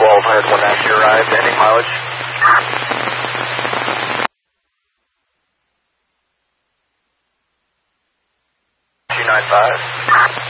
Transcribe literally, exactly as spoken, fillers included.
twelve hundred, one ninety arrived, ending mileage. two nine five.